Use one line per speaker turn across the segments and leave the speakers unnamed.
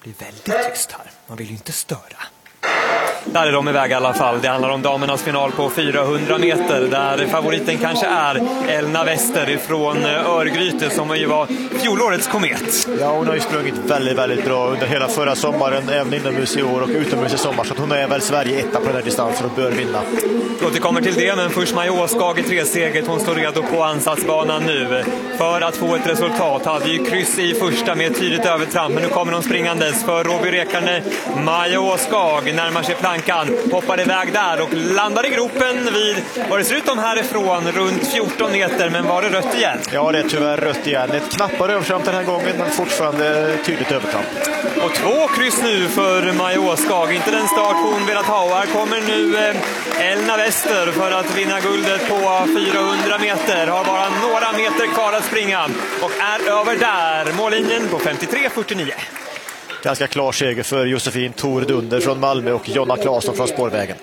blir väldigt tyst här. Man vill ju inte störa. Där är de iväg i alla fall. Det handlar om damernas final på 400 meter där favoriten kanske är Elna Wester ifrån Örgryte som ju var fjolårets komet.
Ja, hon har ju sprungit väldigt, väldigt bra under hela förra sommaren, även inomhus i år och utomhus i sommar. Så hon är väl Sverige etta på den här distansen och bör vinna.
Återkommer till det, men först Maja Åskag i treseget. Hon står redo på ansatsbanan nu för att få ett resultat. Hade ju kryss i första med ett tydligt övertramp, men nu kommer hon springandes för Robby Rekarne. Maja Åskag närmar sig plankan, hoppar iväg där och landar i gropen vid, vad det ser ut om härifrån, runt 14 meter, men var det rött igen?
Ja, det är tyvärr rött igen. Ett knappare övertramp den här gången, men fortfarande tydligt övertramp.
Och 2 kryss nu för Maja Åskag, inte den start hon velat ha. Och här kommer nu Elna Wester för att vinna guldet på 400 meter. Har bara några meter kvar att springa och är över där, mållinjen på 53,49.
Ganska klar seger för Josefin Thor Dunder från Malmö och Jonna Claesson från Spårvägen.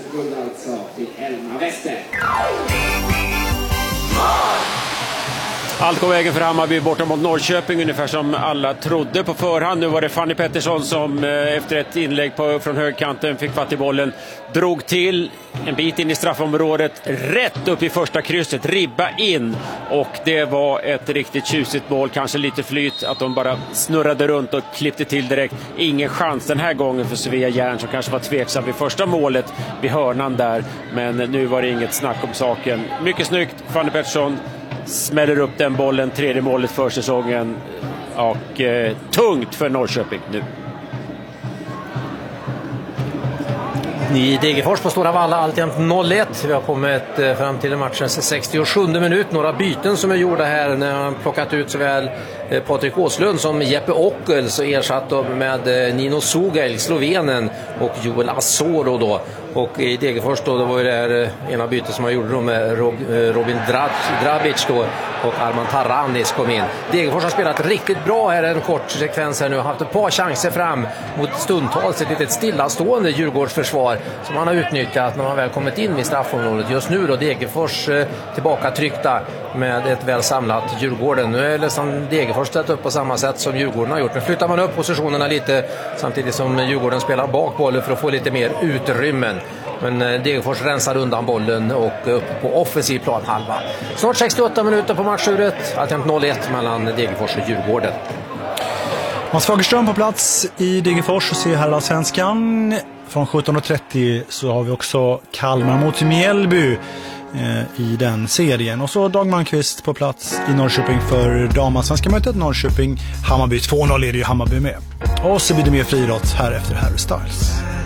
Allt går vägen för Hammarby borta mot Norrköping, ungefär som alla trodde på förhand. Nu var det Fanny Pettersson som efter ett inlägg från högkanten fick fatt i bollen, drog till en bit in i straffområdet, rätt upp i första krysset, ribba in, och det var ett riktigt tjusigt mål. Kanske lite flyt att de bara snurrade runt och klippte till direkt. Ingen chans den här gången för Svea Järn, som kanske var tveksam vid första målet vid hörnan där, men nu var det inget snack om saken. Mycket snyggt, Fanny Pettersson smäller upp den bollen, 3:e målet för säsongen, och tungt för Norrköping nu.
I Degerfors på Stora Valla, alltjämt 0-1. Vi har kommit fram till matchens 67 minut. Några byten som är gjorda här när han plockat ut såväl Patrik Åslund som Jeppe Ockels och ersatt med Nino Sugelj, Slovenen, och Joel Asoro då. Och i Degerfors då var det här ena bytet som man gjorde då med Robin Drabic då, och Arman Taranis kom in. Degerfors har spelat riktigt bra här, en kort sekvens här nu. Har haft ett par chanser fram mot stundtals ett litet stillastående Djurgårdsförsvar som man har utnyttjat när man väl kommit in i straffområdet. Just nu då Degerfors tillbaka tryckta med ett väl samlat Djurgården. Nu är nästan Degerfors ställt upp på samma sätt som Djurgården har gjort. Nu flyttar man upp positionerna lite samtidigt som Djurgården spelar bak bollen för att få lite mer utrymmen. Men Degerfors rensar undan bollen och upp på offensiv plan halva. Snart 68 minuter på matchuret. Alltjämt 0-1 mellan Degerfors och Djurgården.
Mats Fagerström på plats i Degerfors och ser här Svenskan. Från 17.30 så har vi också Kalmar mot Mjällby i den serien. Och så Dag Malmqvist på plats i Norrköping för damansvenska mötet. Norrköping, Hammarby 2-0 är det ju Hammarby med. Och så blir det mer friidrott här efter Harry Styles.